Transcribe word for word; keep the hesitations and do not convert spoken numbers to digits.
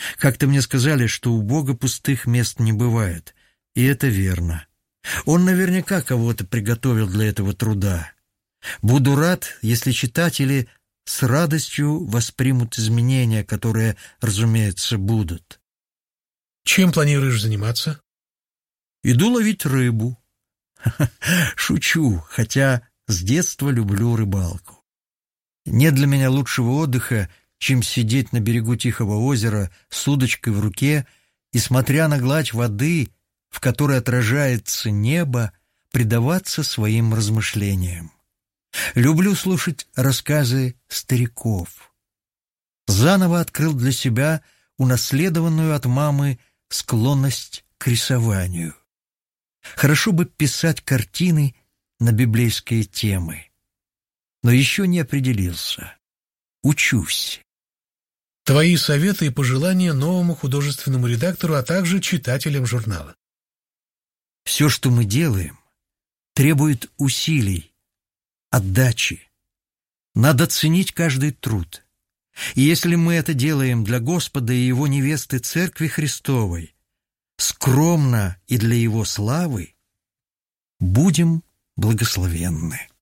Как-то мне сказали, что у Бога пустых мест не бывает, и это верно. Он наверняка кого-то приготовил для этого труда. Буду рад, если читатели с радостью воспримут изменения, которые, разумеется, будут. Чем планируешь заниматься? Иду ловить рыбу. Шучу, хотя с детства люблю рыбалку. Нет для меня лучшего отдыха, чем сидеть на берегу тихого озера с удочкой в руке и, смотря на гладь воды, в которой отражается небо, предаваться своим размышлениям. Люблю слушать рассказы стариков. Заново открыл для себя унаследованную от мамы склонность к рисованию. Хорошо бы писать картины на библейские темы. Но еще не определился. Учусь. Твои советы и пожелания новому художественному редактору, а также читателям журнала. Все, что мы делаем, требует усилий, отдачи. Надо ценить каждый труд. И если мы это делаем для Господа и Его невесты Церкви Христовой, скромно и для Его славы, будем благословенны.